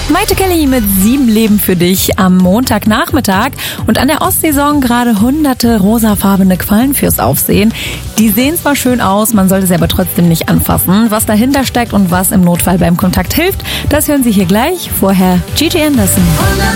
Maite Kelly mit 7 Leben für dich am Montagnachmittag. Und an der Ostsee sorgen gerade hunderte rosafarbene Quallen fürs Aufsehen. Die sehen zwar schön aus, man sollte sie aber trotzdem nicht anfassen. Was dahinter steckt und was im Notfall beim Kontakt hilft, das hören Sie hier gleich. Vorher Gigi Anderson.